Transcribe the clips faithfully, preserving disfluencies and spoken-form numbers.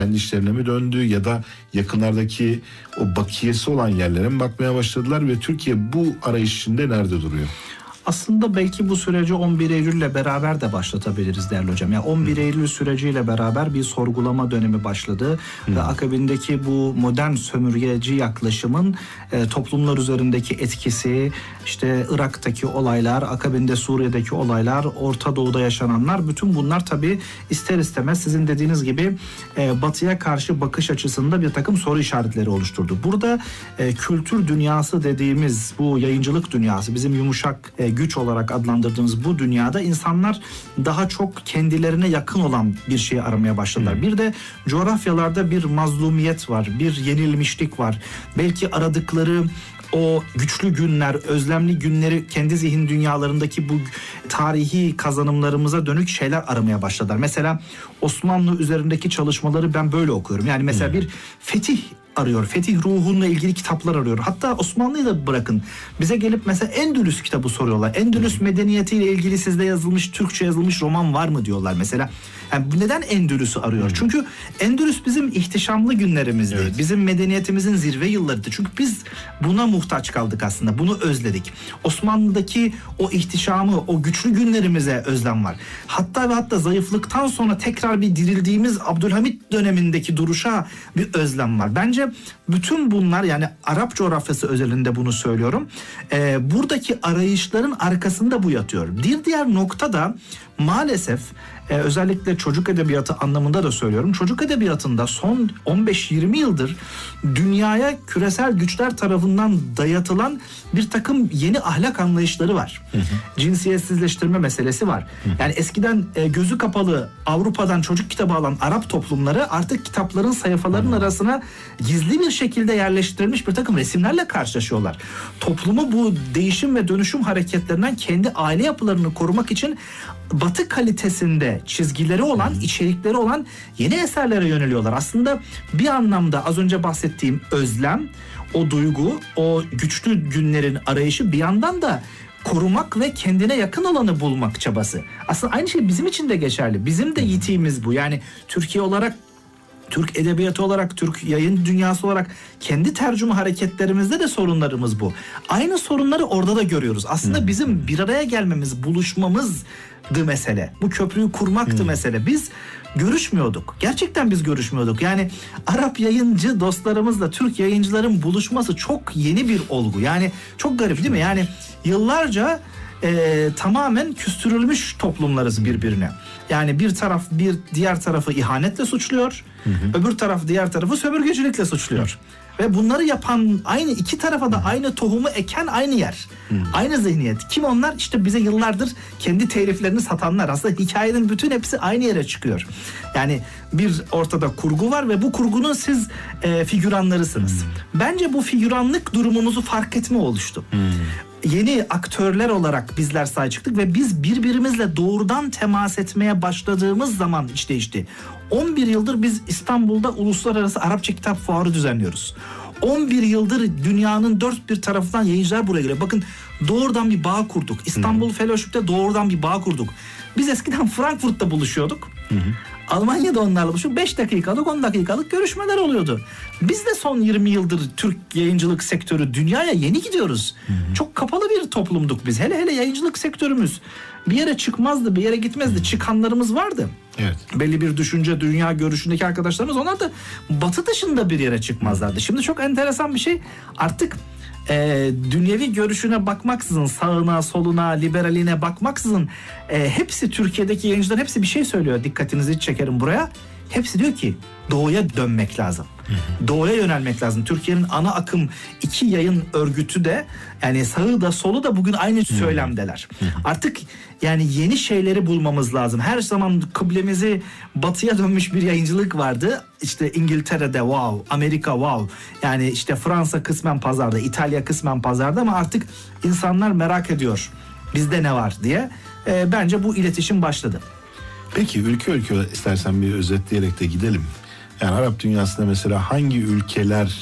kendi işlerine mi döndü ya da yakınlardaki o bakiyesi olan yerlere mi bakmaya başladılar ve Türkiye bu arayış içinde nerede duruyor? Aslında belki bu süreci on bir Eylül'le beraber de başlatabiliriz değerli hocam. Yani on bir hmm. Eylül süreciyle beraber bir sorgulama dönemi başladı hmm. ve akabindeki bu modern sömürgeci yaklaşımın e, toplumlar üzerindeki etkisi, işte Irak'taki olaylar, akabinde Suriye'deki olaylar, Orta Doğu'da yaşananlar, bütün bunlar tabii ister istemez sizin dediğiniz gibi e, Batı'ya karşı bakış açısında bir takım soru işaretleri oluşturdu. Burada e, kültür dünyası dediğimiz bu yayıncılık dünyası, bizim yumuşak e, güç olarak adlandırdığımız bu dünyada insanlar daha çok kendilerine yakın olan bir şeyi aramaya başladılar. Hmm. Bir de coğrafyalarda bir mazlumiyet var, bir yenilmişlik var. Belki aradıkları o güçlü günler, özlemli günleri kendi zihin dünyalarındaki bu tarihi kazanımlarımıza dönük şeyler aramaya başladılar. Mesela Osmanlı üzerindeki çalışmaları ben böyle okuyorum. Yani mesela hmm. bir fetih arıyor. Fetih ruhunla ilgili kitaplar arıyor. Hatta Osmanlı'yı da bırakın. Bize gelip mesela Endülüs kitabı soruyorlar. Endülüs medeniyetiyle ilgili sizde yazılmış, Türkçe yazılmış roman var mı diyorlar mesela. Yani neden Endülüs'ü arıyor? Hmm. Çünkü Endülüs bizim ihtişamlı günlerimizdi. Evet. Bizim medeniyetimizin zirve yıllarıydı. Çünkü biz buna muhtaç kaldık aslında. Bunu özledik. Osmanlı'daki o ihtişamı, o güçlü günlerimize özlem var. Hatta ve hatta zayıflıktan sonra tekrar bir dirildiğimiz Abdülhamit dönemindeki duruşa bir özlem var. Bence bütün bunlar, yani Arap coğrafyası özelinde bunu söylüyorum. Ee, buradaki arayışların arkasında bu yatıyor. Bir diğer nokta da maalesef Ee, özellikle çocuk edebiyatı anlamında da söylüyorum. Çocuk edebiyatında son on beş yirmi yıldır dünyaya küresel güçler tarafından dayatılan bir takım yeni ahlak anlayışları var. Hı hı. Cinsiyetsizleştirme meselesi var. Hı hı. Yani eskiden e, gözü kapalı Avrupa'dan çocuk kitabı alan Arap toplumları artık kitapların sayfalarının hı. arasına gizli bir şekilde yerleştirilmiş bir takım resimlerle karşılaşıyorlar. Toplumu bu değişim ve dönüşüm hareketlerinden kendi aile yapılarını korumak için Batı kalitesinde çizgileri olan, içerikleri olan yeni eserlere yöneliyorlar. Aslında bir anlamda az önce bahsettiğim özlem, o duygu, o güçlü günlerin arayışı bir yandan da korumak ve kendine yakın olanı bulmak çabası. Aslında aynı şey bizim için de geçerli. Bizim de yitiğimiz bu. Yani Türkiye olarak, Türk edebiyatı olarak, Türk yayın dünyası olarak kendi tercüme hareketlerimizde de sorunlarımız bu. Aynı sorunları orada da görüyoruz. Aslında hmm. bizim bir araya gelmemiz, buluşmamızdı mesele. Bu köprüyü kurmaktı hmm. mesele. Biz görüşmüyorduk. Gerçekten biz görüşmüyorduk. Yani Arap yayıncı dostlarımızla Türk yayıncıların buluşması çok yeni bir olgu. Yani çok garip değil mi? Yani yıllarca e, tamamen küstürülmüş toplumlarız birbirine. Yani bir taraf bir diğer tarafı ihanetle suçluyor. Hı hı. Öbür taraf diğer tarafı sömürgecilikle suçluyor. Hı. Ve bunları yapan aynı iki tarafa da aynı tohumu eken aynı yer. Hı. Aynı zihniyet. Kim onlar? İşte bize yıllardır kendi teliflerini satanlar. Aslında hikayenin bütün hepsi aynı yere çıkıyor. Yani bir ortada kurgu var ve bu kurgunun siz e, figüranlarısınız. Hı. Bence bu figüranlık durumumuzu fark etme oluştu. Hı. Yeni aktörler olarak bizler sahaya çıktık ve biz birbirimizle doğrudan temas etmeye başladığımız zaman iş değişti. on bir yıldır biz İstanbul'da Uluslararası Arapça Kitap Fuarı düzenliyoruz. on bir yıldır dünyanın dört bir tarafından yayıncılar buraya geliyor. Bakın doğrudan bir bağ kurduk. İstanbul hmm. Fellowship'te doğrudan bir bağ kurduk. Biz eskiden Frankfurt'ta buluşuyorduk. Hmm. Almanya'da onlarla buluşup beş dakikalık on dakikalık görüşmeler oluyordu. Biz de son yirmi yıldır Türk yayıncılık sektörü dünyaya yeni gidiyoruz. Hı hı. Çok kapalı bir toplumduk biz. Hele hele yayıncılık sektörümüz bir yere çıkmazdı, bir yere gitmezdi. Hı. Çıkanlarımız vardı. Evet. Belli bir düşünce, dünya görüşündeki arkadaşlarımız, onlar da Batı dışında bir yere çıkmazlardı. Şimdi çok enteresan bir şey. Artık E, dünyevi görüşüne bakmaksızın, sağına, soluna, liberaline bakmaksızın e, hepsi, Türkiye'deki yayıncılar hepsi bir şey söylüyor. Dikkatinizi çekerim buraya. Hepsi diyor ki doğuya dönmek lazım. Hı hı. Doğuya yönelmek lazım. Türkiye'nin ana akım iki yayın örgütü de, yani sağı da solu da bugün aynı söylemdeler. Hı hı. Artık yani yeni şeyleri bulmamız lazım. Her zaman kıblemizi batıya dönmüş bir yayıncılık vardı. İşte İngiltere'de wow, Amerika wow. Yani işte Fransa kısmen pazarda, İtalya kısmen pazarda, ama artık insanlar merak ediyor bizde ne var diye. E, bence bu iletişim başladı. Peki ülke ülke istersen bir özetleyerek de gidelim. Yani Arap dünyasında mesela hangi ülkeler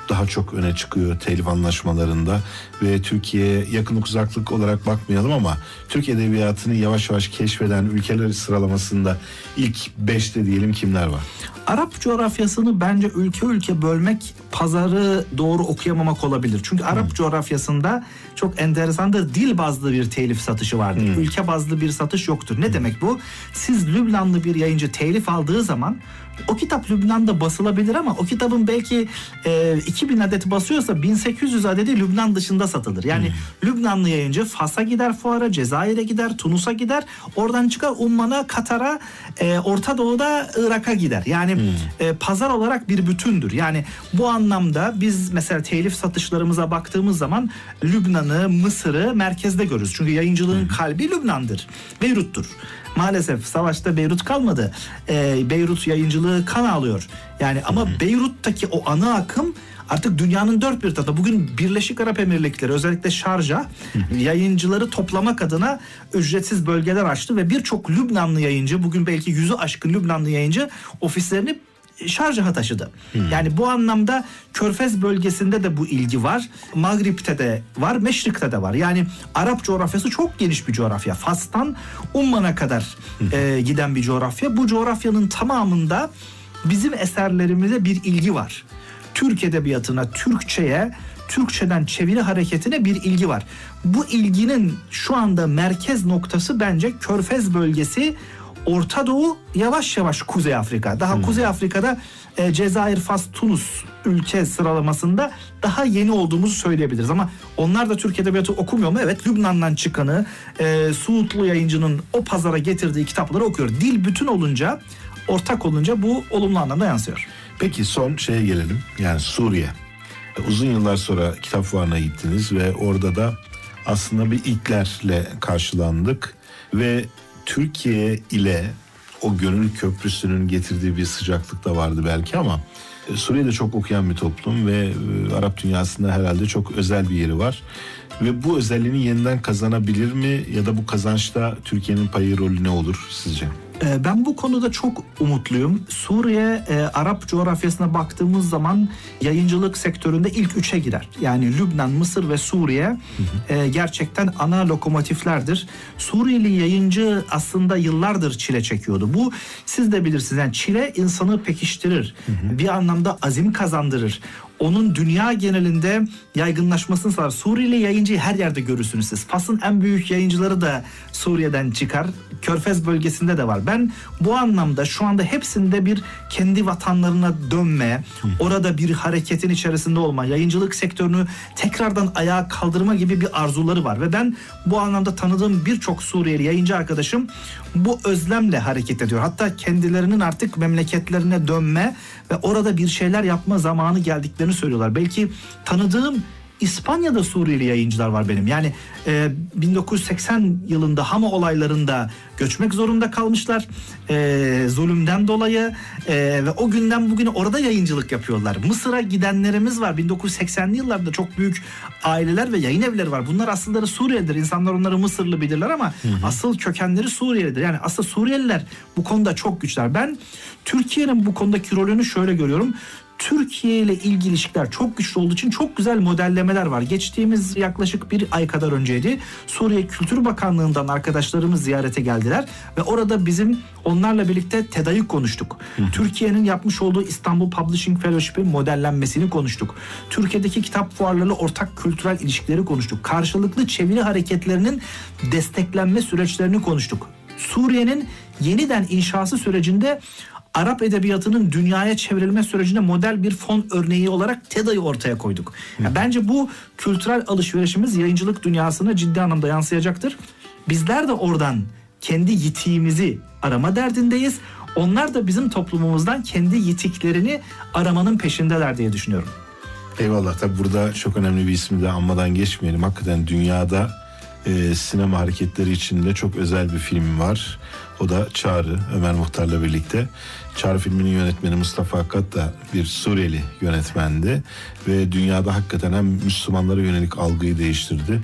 daha çok öne çıkıyor telif anlaşmalarında ve Türkiye'ye yakınlık uzaklık olarak bakmayalım ama Türk edebiyatını yavaş yavaş keşfeden ülkeler sıralamasında ilk beşte diyelim kimler var? Arap coğrafyasını bence ülke ülke bölmek pazarı doğru okuyamamak olabilir. Çünkü Arap hmm. coğrafyasında çok enteresandır, dil bazlı bir telif satışı vardır. Hmm. Ülke bazlı bir satış yoktur. Ne hmm. demek bu? Siz Lübnanlı bir yayıncı telif aldığı zaman o kitap Lübnan'da basılabilir ama o kitabın belki e, iki bin adet basıyorsa bin sekiz yüz adedi Lübnan dışında satılır. Yani hmm. Lübnanlı yayıncı Fas'a gider fuara, Cezayir'e gider, Tunus'a gider. Oradan çıkar Umman'a, Katar'a, e, Orta Doğu'da Irak'a gider. Yani hmm. e, pazar olarak bir bütündür. Yani bu anlamda biz mesela telif satışlarımıza baktığımız zaman Lübnan'ı, Mısır'ı merkezde görürüz. Çünkü yayıncılığın hmm. kalbi Lübnan'dır, Beyrut'tur. Maalesef savaşta Beyrut kalmadı. Ee, Beyrut yayıncılığı kan ağlıyor. Yani ama hı hı. Beyrut'taki o ana akım artık dünyanın dört bir tarafında. Bugün Birleşik Arap Emirlikleri, özellikle Şarjah hı hı. yayıncıları toplamak adına ücretsiz bölgeler açtı ve birçok Lübnanlı yayıncı, bugün belki yüzü aşkın Lübnanlı yayıncı ofislerini Şarjah'a taşıdı. Hmm. Yani bu anlamda Körfez bölgesinde de bu ilgi var. Mağrip'te de var, Meşrik'te de var. Yani Arap coğrafyası çok geniş bir coğrafya. Fas'tan Umman'a kadar hmm. e, giden bir coğrafya. Bu coğrafyanın tamamında bizim eserlerimize bir ilgi var. Türk edebiyatına, Türkçe'ye, Türkçeden çeviri hareketine bir ilgi var. Bu ilginin şu anda merkez noktası bence Körfez bölgesi, Orta Doğu, yavaş yavaş Kuzey Afrika. Daha hmm. Kuzey Afrika'da e, Cezayir, Fas, Tunus ülke sıralamasında daha yeni olduğumuzu söyleyebiliriz. Ama onlar da Türk edebiyatı okumuyor mu? Evet, Lübnan'dan çıkanı, e, Suudlu yayıncının o pazara getirdiği kitapları okuyor. Dil bütün olunca, ortak olunca bu olumlu anlamda yansıyor. Peki son şeye gelelim. Yani Suriye. Uzun yıllar sonra kitap fuarına gittiniz ve orada da aslında bir ilklerle karşılandık ve Türkiye ile o gönül köprüsünün getirdiği bir sıcaklık da vardı belki ama Suriye'de çok okuyan bir toplum ve Arap dünyasında herhalde çok özel bir yeri var. Ve bu özelliğini yeniden kazanabilir mi ya da bu kazançta Türkiye'nin payı, rolü ne olur sizce? Ben bu konuda çok umutluyum. Suriye, e, Arap coğrafyasına baktığımız zaman yayıncılık sektöründe ilk üçe girer. Yani Lübnan, Mısır ve Suriye hı hı. E, gerçekten ana lokomotiflerdir. Suriyeli yayıncı aslında yıllardır çile çekiyordu. Bu siz de bilirsiniz. Yani çile insanı pekiştirir. Hı hı. Bir anlamda azim kazandırır. Onun dünya genelinde yaygınlaşmasını sağlar. Suriyeli yayıncıyı her yerde görürsünüz siz. Fas'ın en büyük yayıncıları da Suriye'den çıkar. Körfez bölgesinde de var. Ben bu anlamda şu anda hepsinde bir kendi vatanlarına dönme, orada bir hareketin içerisinde olma, yayıncılık sektörünü tekrardan ayağa kaldırma gibi bir arzuları var. Ve ben bu anlamda tanıdığım birçok Suriyeli yayıncı arkadaşım bu özlemle hareket ediyor. Hatta kendilerinin artık memleketlerine dönme ve orada bir şeyler yapma zamanı geldiklerini söylüyorlar. Belki tanıdığım İspanya'da Suriyeli yayıncılar var benim. Yani e, bin dokuz yüz seksen yılında Hama olaylarında göçmek zorunda kalmışlar. E, zulümden dolayı e, ve o günden bugüne orada yayıncılık yapıyorlar. Mısır'a gidenlerimiz var. bin dokuz yüz seksenli yıllarda çok büyük aileler ve yayın evleri var. Bunlar aslında Suriyelidir. İnsanlar onları Mısırlı bilirler ama hı hı. asıl kökenleri Suriyelidir. Yani aslında Suriyeliler bu konuda çok güçler. Ben Türkiye'nin bu konudaki rolünü şöyle görüyorum. Türkiye ile ilgili ilişkiler çok güçlü olduğu için çok güzel modellemeler var. Geçtiğimiz yaklaşık bir ay kadar önceydi. Suriye Kültür Bakanlığı'ndan arkadaşlarımız ziyarete geldiler ve orada bizim onlarla birlikte TEDA'yı konuştuk. Hı hı. Türkiye'nin yapmış olduğu İstanbul Publishing Fellowship'in modellenmesini konuştuk. Türkiye'deki kitap fuarlarıyla ortak kültürel ilişkileri konuştuk. Karşılıklı çeviri hareketlerinin desteklenme süreçlerini konuştuk. Suriye'nin yeniden inşası sürecinde Arap edebiyatının dünyaya çevrilme sürecinde model bir fon örneği olarak TEDA'yı ortaya koyduk. Yani bence bu kültürel alışverişimiz yayıncılık dünyasına ciddi anlamda yansıyacaktır. Bizler de oradan kendi yitiğimizi arama derdindeyiz. Onlar da bizim toplumumuzdan kendi yitiklerini aramanın peşindeler diye düşünüyorum. Eyvallah. Tabii burada çok önemli bir ismi de anmadan geçmeyelim. Hakikaten dünyada e, sinema hareketleri içinde çok özel bir film var. O da Çağrı, Ömer Muhtar'la birlikte. Çağrı filminin yönetmeni Mustafa Hakkad da bir Suriyeli yönetmendi. Ve dünyada hakikaten hem Müslümanlara yönelik algıyı değiştirdi.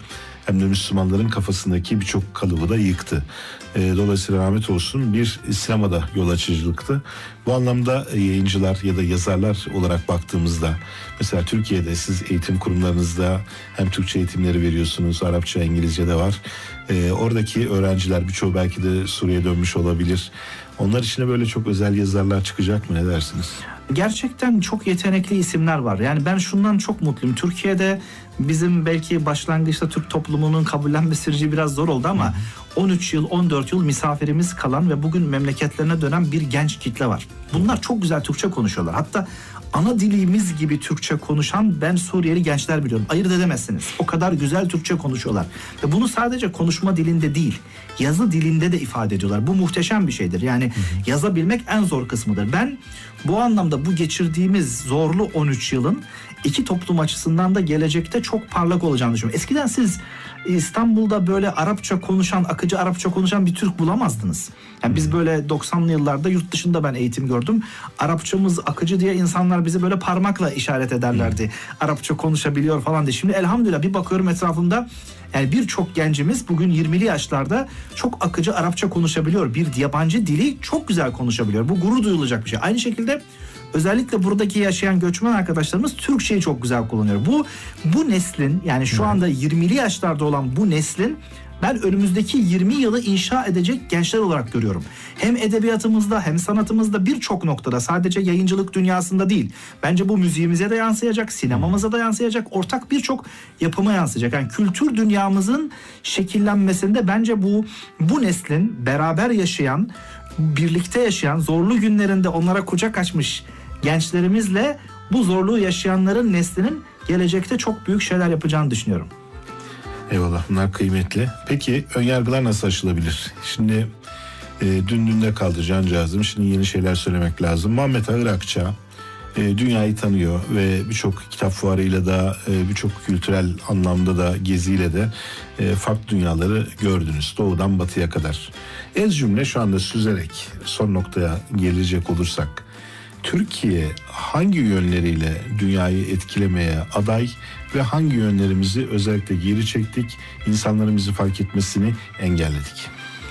hem de Müslümanların kafasındaki birçok kalıbı da yıktı. E, dolayısıyla rahmet olsun bir sinemada yol açıcılıktı. Bu anlamda yayıncılar ya da yazarlar olarak baktığımızda mesela Türkiye'de siz eğitim kurumlarınızda hem Türkçe eğitimleri veriyorsunuz, Arapça, İngilizce de var. E, oradaki öğrenciler birçoğu belki de Suriye'ye dönmüş olabilir. Onlar için de böyle çok özel yazarlar çıkacak mı, ne dersiniz? Gerçekten çok yetenekli isimler var. Yani ben şundan çok mutluyum. Türkiye'de bizim belki başlangıçta Türk toplumunun kabullenme süreci biraz zor oldu ama on üç yıl, on dört yıl misafirimiz kalan ve bugün memleketlerine dönen bir genç kitle var. Bunlar çok güzel Türkçe konuşuyorlar. Hatta ana dilimiz gibi Türkçe konuşan ben Suriyeli gençler biliyorum. Ayırt edemezsiniz. O kadar güzel Türkçe konuşuyorlar. Ve bunu sadece konuşma dilinde değil, yazı dilinde de ifade ediyorlar. Bu muhteşem bir şeydir. Yani yazabilmek en zor kısmıdır. Ben bu anlamda bu geçirdiğimiz zorlu on üç yılın iki toplum açısından da gelecekte çok parlak olacağını düşünüyorum. Eskiden siz İstanbul'da böyle Arapça konuşan, akıcı Arapça konuşan bir Türk bulamazdınız. Yani biz böyle doksanlı yıllarda yurt dışında ben eğitim gördüm. Arapçamız akıcı diye insanlar bizi böyle parmakla işaret ederlerdi. Arapça konuşabiliyor falan diye. Şimdi elhamdülillah bir bakıyorum etrafımda, yani birçok gencimiz bugün yirmili yaşlarda çok akıcı Arapça konuşabiliyor. Bir yabancı dili çok güzel konuşabiliyor. Bu gurur duyulacak bir şey. Aynı şekilde özellikle buradaki yaşayan göçmen arkadaşlarımız Türkçeyi çok güzel kullanıyor. Bu bu neslin, yani şu anda yirmili yaşlarda olan bu neslin ben önümüzdeki yirmi yılı inşa edecek gençler olarak görüyorum. Hem edebiyatımızda hem sanatımızda birçok noktada, sadece yayıncılık dünyasında değil. Bence bu müziğimize de yansıyacak, sinemamıza da yansıyacak, ortak birçok yapıma yansıyacak. Yani kültür dünyamızın şekillenmesinde bence bu bu neslin beraber yaşayan, birlikte yaşayan, zorlu günlerinde onlara kucak açmış gençlerimizle bu zorluğu yaşayanların neslinin gelecekte çok büyük şeyler yapacağını düşünüyorum. Eyvallah, bunlar kıymetli. Peki önyargılar nasıl aşılabilir? Şimdi e, dün dünde kaldı cancağızım. Şimdi yeni şeyler söylemek lazım. Muhammed Ağır Akça e, dünyayı tanıyor ve birçok kitap fuarıyla da e, birçok kültürel anlamda da geziyle de e, farklı dünyaları gördünüz. Doğudan batıya kadar. Ez cümle şu anda süzerek son noktaya gelecek olursak, Türkiye hangi yönleriyle dünyayı etkilemeye aday ve hangi yönlerimizi özellikle geri çektik, insanların bizi fark etmesini engelledik?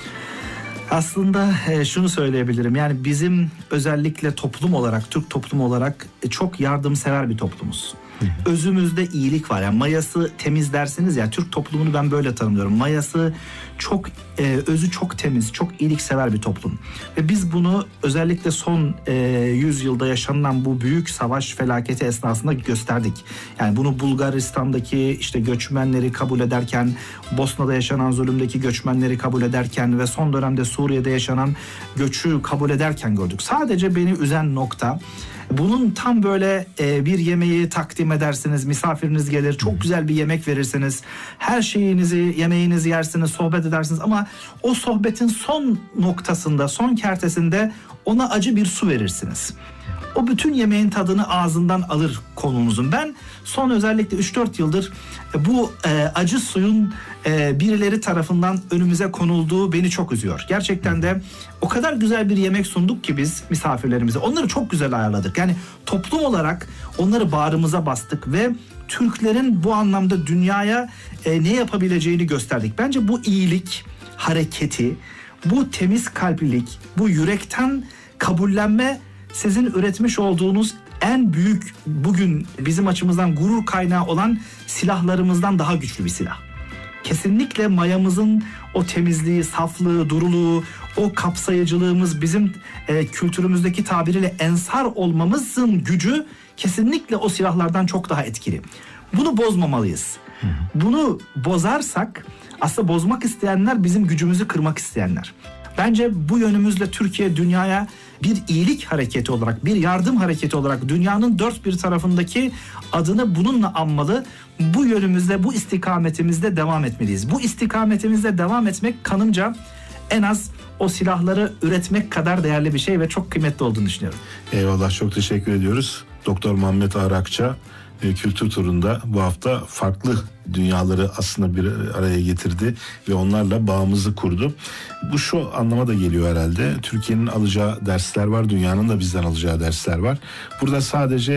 Aslında şunu söyleyebilirim. Yani bizim özellikle toplum olarak, Türk toplumu olarak çok yardımsever bir toplumuz. Özümüzde iyilik var. Yani mayası temiz dersiniz ya, Türk toplumunu ben böyle tanımlıyorum. Mayası çok, e, özü çok temiz, çok iyiliksever bir toplum. Ve biz bunu özellikle son e, yüzyılda yaşanılan bu büyük savaş felaketi esnasında gösterdik. Yani bunu Bulgaristan'daki işte göçmenleri kabul ederken, Bosna'da yaşanan zulümdeki göçmenleri kabul ederken ve son dönemde Suriye'de yaşanan göçü kabul ederken gördük. Sadece beni üzen nokta, bunun tam böyle e, bir yemeği takdim edersiniz, misafiriniz gelir, çok güzel bir yemek verirsiniz, her şeyinizi, yemeğinizi yersiniz, sohbet edersiniz ama o sohbetin son noktasında, son kertesinde ona acı bir su verirsiniz. O bütün yemeğin tadını ağzından alır konumuzun. Ben son özellikle üç dört yıldır bu e, acı suyun e, birileri tarafından önümüze konulduğu beni çok üzüyor. Gerçekten de o kadar güzel bir yemek sunduk ki biz misafirlerimize. Onları çok güzel ayarladık. Yani toplum olarak onları bağrımıza bastık ve Türklerin bu anlamda dünyaya e, ne yapabileceğini gösterdik. Bence bu iyilik hareketi, bu temiz kalplilik, bu yürekten kabullenme sizin üretmiş olduğunuz en büyük, bugün bizim açımızdan gurur kaynağı olan silahlarımızdan daha güçlü bir silah. Kesinlikle mayamızın o temizliği, saflığı, duruluğu, o kapsayıcılığımız, bizim e, kültürümüzdeki tabiriyle ensar olmamızın gücü kesinlikle o silahlardan çok daha etkili. Bunu bozmamalıyız. Bunu bozarsak aslında bozmak isteyenler bizim gücümüzü kırmak isteyenler. Bence bu yönümüzle Türkiye dünyaya bir iyilik hareketi olarak, bir yardım hareketi olarak dünyanın dört bir tarafındaki adını bununla anmalı. Bu yönümüzde, bu istikametimizde devam etmeliyiz. Bu istikametimizde devam etmek kanımca en az o silahları üretmek kadar değerli bir şey ve çok kıymetli olduğunu düşünüyorum. Eyvallah, çok teşekkür ediyoruz. Doktor Muhammed Ağır Akça kültür turunda bu hafta farklı dünyaları aslında bir araya getirdi ve onlarla bağımızı kurdu. Bu şu anlama da geliyor herhalde. Türkiye'nin alacağı dersler var, dünyanın da bizden alacağı dersler var. Burada sadece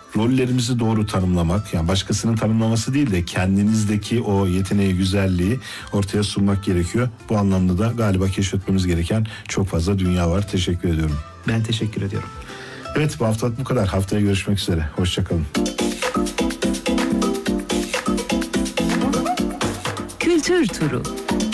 rollerimizi doğru tanımlamak, yani başkasının tanımlaması değil de kendinizdeki o yeteneği, güzelliği ortaya sunmak gerekiyor. Bu anlamda da galiba keşfetmemiz gereken çok fazla dünya var. Teşekkür ediyorum. Ben teşekkür ediyorum. Evet, bu hafta bu kadar. Haftaya görüşmek üzere. Hoşçakalın. Kültür turu.